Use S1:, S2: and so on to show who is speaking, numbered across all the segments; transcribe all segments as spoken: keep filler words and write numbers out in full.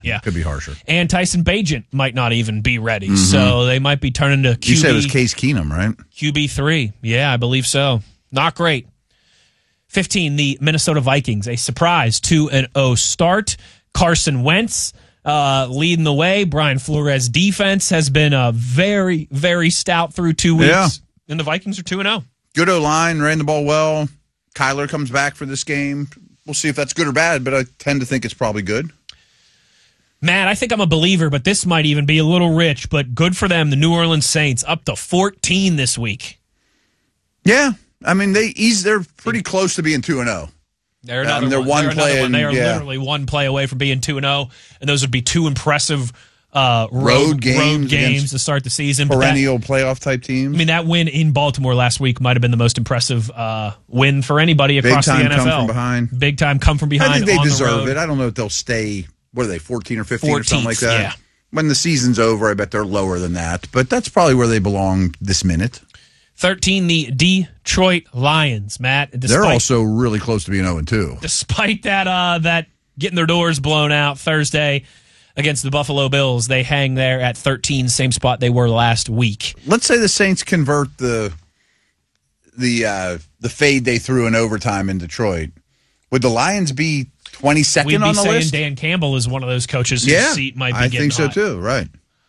S1: Yeah.
S2: Could be harsher.
S1: And Tyson Bagent might not even be ready, mm-hmm. so they might be turning to Q B.
S2: You said it was Case Keenum, right?
S1: Q B three. Yeah, I believe so. Not great. fifteen, the Minnesota Vikings, a surprise two and oh start. Carson Wentz uh, leading the way. Brian Flores' defense has been uh, very, very stout through two weeks.
S2: Yeah.
S1: And the Vikings are two and oh.
S2: Good O-line, ran the ball well. Kyler comes back for this game. We'll see if that's good or bad, but I tend to think it's probably good.
S1: Matt, I think I'm a believer, but this might even be a little rich, but good for them. The New Orleans Saints up to fourteen this week.
S2: Yeah. I mean, they ease, they're pretty close to being two and oh.
S1: They're another
S2: um, they're
S1: one.
S2: one
S1: they're
S2: play.
S1: One. They are
S2: yeah.
S1: literally one play away from being two and oh, and those would be two impressive uh, road,
S2: road games,
S1: road games to start the season.
S2: Perennial
S1: that,
S2: playoff type teams.
S1: I mean, that win in Baltimore last week might have been the most impressive uh, win for anybody across
S2: Big time
S1: the N F L.
S2: Come from behind.
S1: Big time come from behind.
S2: I think they
S1: on
S2: deserve
S1: the
S2: it. I don't know if they'll stay. What are they, fourteen or fifteen
S1: fourteenth,
S2: or something like that?
S1: Yeah.
S2: When the season's over, I bet they're lower than that. But that's probably where they belong this minute.
S1: thirteen, the Detroit Lions, Matt. Despite,
S2: they're also really close to being oh and two.
S1: Despite that, uh, that getting their doors blown out Thursday against the Buffalo Bills, they hang there at thirteen, same spot they were last week.
S2: Let's say the Saints convert the the uh, the fade they threw in overtime in Detroit. Would the Lions be twenty-second
S1: We'd be
S2: on the
S1: saying
S2: list?
S1: Dan Campbell is one of those coaches whose
S2: yeah,
S1: seat might be
S2: I
S1: getting
S2: think so
S1: hot.
S2: too. Right.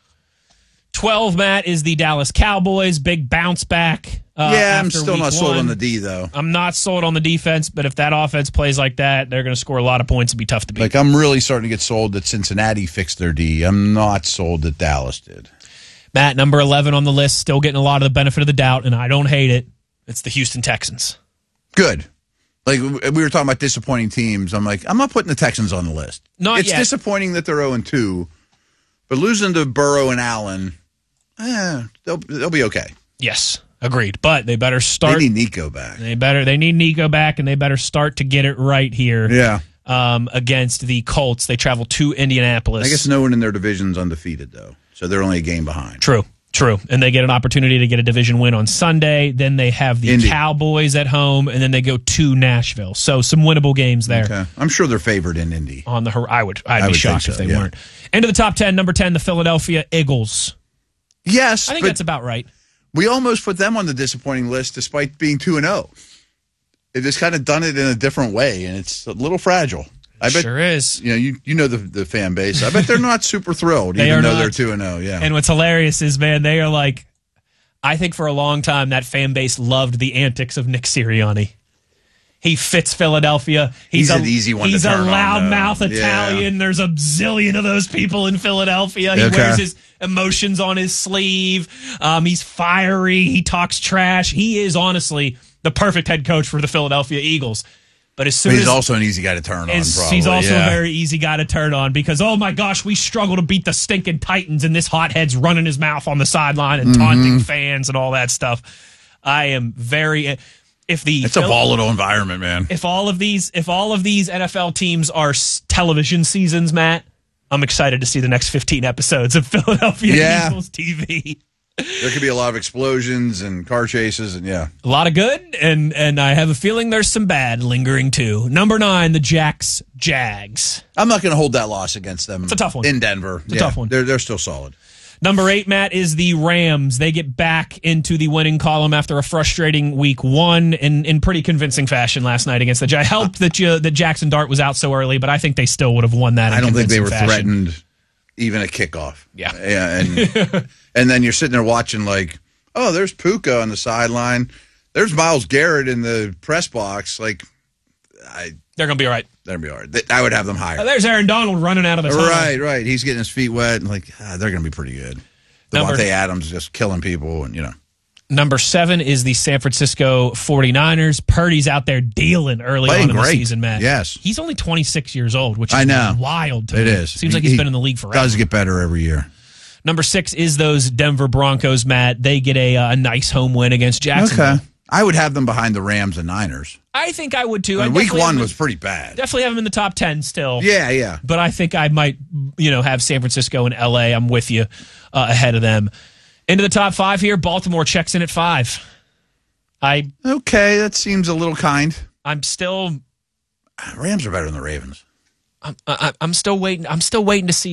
S1: twelve, Matt, is the Dallas Cowboys. Big bounce back. Uh,
S2: yeah, I'm
S1: after
S2: still
S1: week
S2: not sold
S1: one.
S2: on the D, though.
S1: I'm not sold on the defense, but if that offense plays like that, they're going to score a lot of points and be tough to beat.
S2: Like, I'm really starting to get sold that Cincinnati fixed their D. I'm not sold that Dallas did.
S1: Matt, number eleven on the list, still getting a lot of the benefit of the doubt, and I don't hate it. It's the Houston Texans.
S2: Good. Like, we were talking about disappointing teams. I'm like, I'm not putting the Texans on the list.
S1: Not
S2: it's
S1: yet.
S2: disappointing that they're oh and two, but losing to Burrow and Allen, eh, they'll, they'll be okay.
S1: Yes, agreed. But they better start.
S2: They need Nico back.
S1: They better. They need Nico back, and they better start to get it right here.
S2: Yeah.
S1: Um, against the Colts, they travel to Indianapolis.
S2: I guess no one in their division's undefeated, though, so they're only a game behind.
S1: True. True. And they get an opportunity to get a division win on Sunday. Then they have the
S2: Indy.
S1: Cowboys at home, and then they go to Nashville. So some winnable games there.
S2: Okay. I'm sure they're favored in Indy.
S1: On the I would I'd
S2: I
S1: be
S2: would
S1: shocked
S2: think
S1: if
S2: so,
S1: they
S2: yeah.
S1: weren't. Into the top ten, number ten, the Philadelphia Eagles.
S2: Yes,
S1: I think
S2: but
S1: that's about right.
S2: we almost put them on the disappointing list despite being two and oh. They've just kind of done it in a different way, and it's a little fragile. I bet,
S1: sure is.
S2: You know, you, you know the the fan base. I bet they're not super thrilled,
S1: They
S2: even
S1: are
S2: though
S1: not.
S2: they're two and oh. Yeah.
S1: And what's hilarious is, man, they are like, I think for a long time that fan base loved the antics of Nick Sirianni. He fits Philadelphia. He's,
S2: He's
S1: a,
S2: an easy one to
S1: He's a
S2: turn on,
S1: loudmouth
S2: though.
S1: Italian.
S2: Yeah.
S1: There's a zillion of those people in Philadelphia. He
S2: Okay.
S1: wears his emotions on his sleeve. Um, he's fiery. He talks trash. He is honestly the perfect head coach for the Philadelphia Eagles. But as soon
S2: But he's
S1: as
S2: also an easy guy to turn on,
S1: Is-
S2: probably.
S1: he's also
S2: yeah.
S1: a very easy guy to turn on because, oh my gosh, we struggle to beat the stinking Titans, and this hothead's running his mouth on the sideline and taunting
S2: Mm-hmm.
S1: fans and all that stuff. I am very. If the
S2: It's a volatile environment, man.
S1: if all of these if all of these N F L teams are s- television seasons, Matt, I'm excited to see the next fifteen episodes of Philadelphia
S2: Yeah.
S1: Eagles T V.
S2: There could be a lot of explosions and car chases, and yeah.
S1: A lot of good, and and I have a feeling there's some bad lingering too. Number nine, the Jacks Jags.
S2: I'm not going to hold that loss against them.
S1: It's a tough one.
S2: In Denver.
S1: It's a tough one.
S2: They're, they're still solid.
S1: Number eight, Matt, is the Rams. They get back into the winning column after a frustrating week one in, in pretty convincing fashion last night against the Giants. I helped that you, that Jackson Dart was out so early, but I think they still would have won that in
S2: I don't think they
S1: convincing
S2: were
S1: fashion.
S2: threatened even a kickoff.
S1: Yeah.
S2: Yeah. And, and then you're sitting there watching like, oh, there's Puka on the sideline. There's Myles Garrett in the press box. Like, I,
S1: They're going to be all right.
S2: they're going to be all right. They- I would have them higher.
S1: Uh, there's Aaron Donald running out of the tunnel.
S2: Right, right. He's getting his feet wet. And like, ah, they're going to be pretty good.
S1: Number-
S2: Devontae Adams just killing people, and you know.
S1: Number seven is the San Francisco forty-niners. Purdy's out there dealing early
S2: Playing
S1: on in the
S2: great.
S1: season, Matt.
S2: Yes.
S1: He's only twenty-six years old, which is
S2: I know.
S1: wild to
S2: It
S1: me.
S2: is.
S1: Seems like
S2: He-
S1: he's
S2: he
S1: been in the league forever.
S2: Does get better every year.
S1: Number six is those Denver Broncos, Matt. They get a, uh, a nice home win against Jacksonville.
S2: Okay. I would have them behind the Rams and Niners.
S1: I think I would too. I
S2: And week
S1: definitely
S2: one
S1: have them-
S2: was pretty bad.
S1: Definitely have them in the top ten still.
S2: Yeah, yeah.
S1: But I think I might, you know, have San Francisco and L A. I'm with you uh, ahead of them. Into the top five here, Baltimore checks in at five. I,
S2: Okay, that seems a little kind.
S1: I'm still,
S2: Rams are better than the Ravens.
S1: I'm, I, I'm still waiting. I'm still waiting to see